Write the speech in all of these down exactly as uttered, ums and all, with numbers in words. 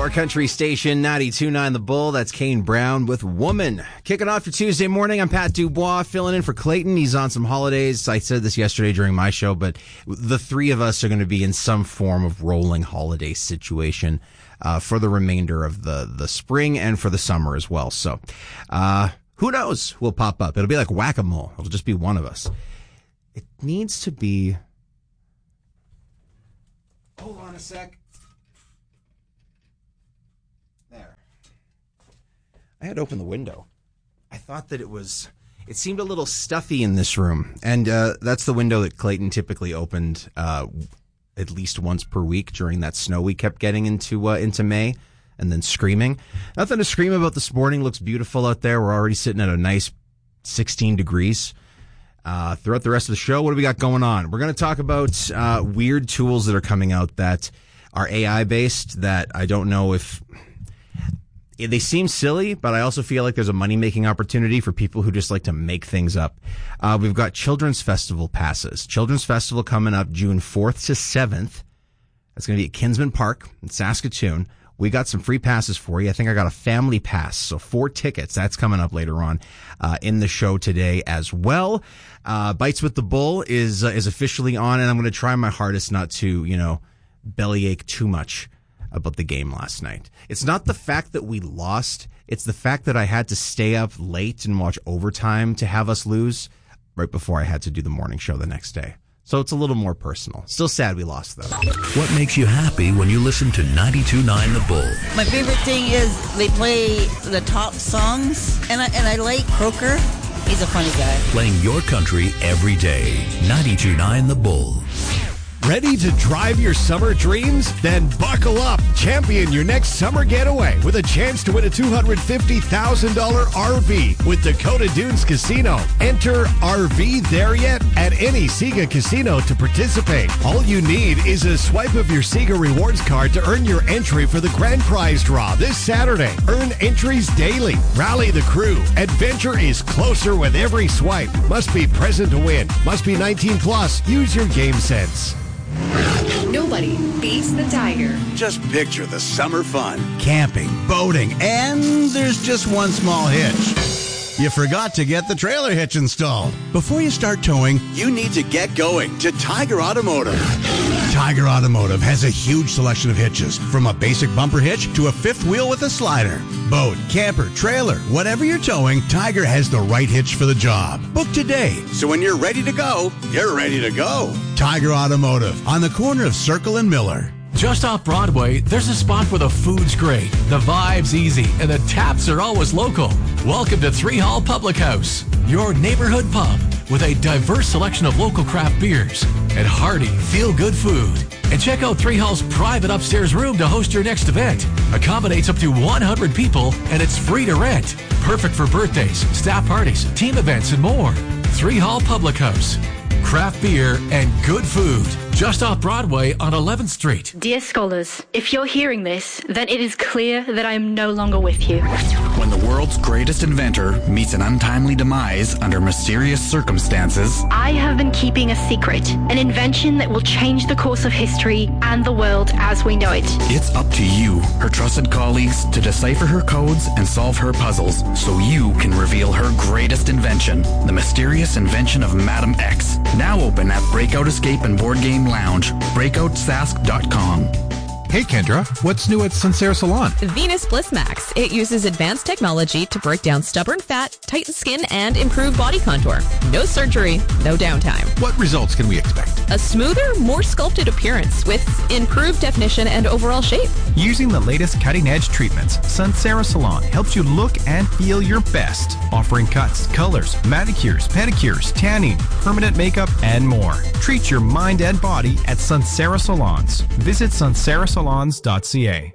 Your country station, ninety-two point nine The Bull. That's Kane Brown with Woman. Kicking off your Tuesday morning, I'm Pat Dubois, filling in for Clayton. He's on some holidays. I said this yesterday during my show, but the three of us are going to be in some form of rolling holiday situation uh, for the remainder of the, the spring and for the summer as well. So uh, who knows who will pop up. It'll be like whack-a-mole. It'll just be one of us. It needs to be... Hold on a sec. There. I had to open the window. I thought that it was... It seemed a little stuffy in this room. And uh, that's the window that Clayton typically opened uh, at least once per week during that snow we kept getting into uh, into May and then screaming. Nothing to scream about this morning. Looks beautiful out there. We're already sitting at a nice sixteen degrees. Uh, throughout the rest of the show, what do we got going on? We're going to talk about uh, weird tools that are coming out that are A I-based that I don't know if... They seem silly, but I also feel like there's a money-making opportunity for people who just like to make things up. Uh, we've got Children's Festival passes. Children's Festival coming up June fourth to seventh. That's going to be at Kinsman Park in Saskatoon. We got some free passes for you. I think I got a family pass, so four tickets. That's coming up later on uh, in the show today as well. Uh, Bites with the Bull is uh, is officially on, and I'm going to try my hardest not to, you know, bellyache too much about the game last night. It's not the fact that we lost. It's the fact that I had to stay up late and watch overtime to have us lose right before I had to do the morning show the next day. So it's a little more personal. Still sad we lost, though. What makes you happy when you listen to ninety-two point nine The Bull? My favorite thing is they play the top songs, and I, and I like Croker. He's a funny guy. Playing your country every day. ninety-two point nine The Bull. Ready to drive your summer dreams? Then buckle up. Champion your next summer getaway with a chance to win a two hundred fifty thousand dollars R V with Dakota Dunes Casino. Enter R V There Yet at any Sega casino to participate. All you need is a swipe of your Sega Rewards card to earn your entry for the grand prize draw this Saturday. Earn entries daily. Rally the crew. Adventure is closer with every swipe. Must be present to win. Must be nineteen plus. Use your game sense. Nobody beats the Tiger. Just picture the summer fun. Camping, boating, and there's just one small hitch. You forgot to get the trailer hitch installed. Before you start towing, You need to get going to Tiger Automotive. Tiger Automotive has a huge selection of hitches, from a basic bumper hitch to a fifth wheel with a slider. Boat, camper, trailer, whatever you're towing, Tiger has the right hitch for the job. Book today. So when you're ready to go, you're ready to go. Tiger Automotive, on the corner of Circle and Miller. Just off Broadway, there's a spot where the food's great, the vibe's easy, and the taps are always local. Welcome to Three Hall Public House, your neighborhood pub with a diverse selection of local craft beers and hearty, feel-good food. And check out Three Hall's private upstairs room to host your next event. Accommodates up to one hundred people, and it's free to rent. Perfect for birthdays, staff parties, team events, and more. Three Hall Public House. Craft beer and good food. Just off Broadway on eleventh Street. Dear scholars, if you're hearing this, then it is clear that I am no longer with you. When the world's greatest inventor meets an untimely demise under mysterious circumstances, I have been keeping a secret, an invention that will change the course of history and the world as we know it. it's up to you, her trusted colleagues, to decipher her codes and solve her puzzles so you can reveal her greatest invention, the mysterious invention of Madam X. Now open at Breakout Escape and Board Game Lounge, breakout sask dot com. Hey Kendra, what's new at Sunsera Salon? Venus Bliss Max. It uses advanced technology to break down stubborn fat, tighten skin, and improve body contour. No surgery, no downtime. What results can we expect? A smoother, more sculpted appearance with improved definition and overall shape. Using the latest cutting-edge treatments, Sunsera Salon helps you look and feel your best, offering cuts, colors, manicures, pedicures, tanning, permanent makeup, and more. Treat your mind and body at Sunsera Salons. Visit sunsera salons dot c a.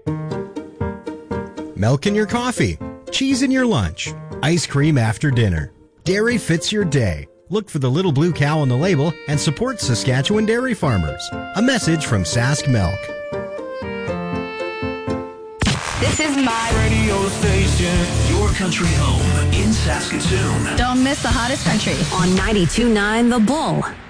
Milk in your coffee, cheese in your lunch, ice cream after dinner. Dairy fits your day. Look for the little blue cow on the label and support Saskatchewan dairy farmers. A message from Sask Milk. This is my Radio station, your country home in Saskatoon. Don't miss the hottest country on ninety-two point nine The Bull.